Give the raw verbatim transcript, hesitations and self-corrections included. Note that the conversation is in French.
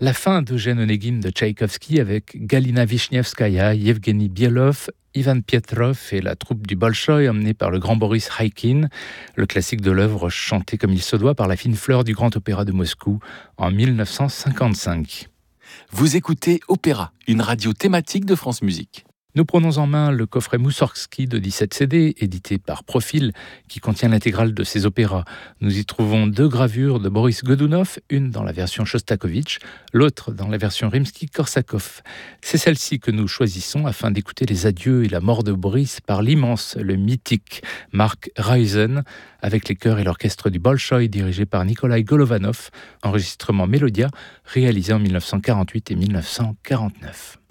La fin d'Eugène Onegin de Tchaïkovski avec Galina Vichnievskaya, Yevgeny Bielov, Ivan Pietrov et la troupe du Bolchoï emmenée par le grand Boris Raïkine, le classique de l'œuvre chanté comme il se doit par la fine fleur du Grand Opéra de Moscou en dix-neuf cent cinquante-cinq. Vous écoutez Opéra, une radio thématique de France Musique. Nous prenons en main le coffret Moussorgsky de dix-sept C D, édité par Profil, qui contient l'intégrale de ses opéras. Nous y trouvons deux gravures de Boris Godunov, une dans la version Shostakovich, l'autre dans la version Rimsky-Korsakov. C'est celle-ci que nous choisissons afin d'écouter les adieux et la mort de Boris par l'immense, le mythique Mark Reisen, avec les chœurs et l'orchestre du Bolchoï dirigé par Nikolai Golovanov, enregistrement Mélodia, réalisé en dix-neuf cent quarante-huit et dix-neuf cent quarante-neuf.